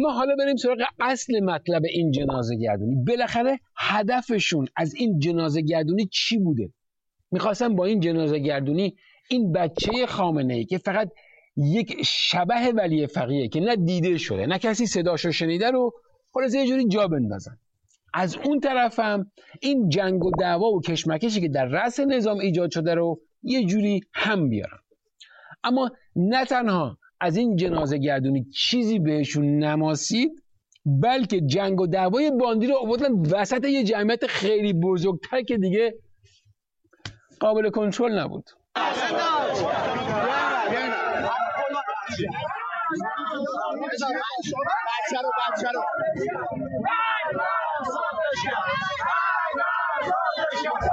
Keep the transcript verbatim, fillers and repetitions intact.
اما حالا بریم سراغ اصل مطلب این جنازه گردونی. بالاخره هدفشون از این جنازه گردونی چی بوده؟ میخواستن با این جنازه گردونی این بچه خامنه‌ای که فقط یک شبح ولی فقیه که نه دیده شده نه کسی صداشو شنیده رو خلاصه یه جوری جا بندازن. از اون طرف هم این جنگ و دعوا و کشمکشی که در رأس نظام ایجاد شده رو یه جوری هم بیارن. اما نه تنها از این جنازه گردونی چیزی بهشون نماسید، بلکه جنگ و دعوای باندی رو آوردن وسط یه جمعیت خیلی بزرگتر که دیگه قابل کنترل نبود. بچه رو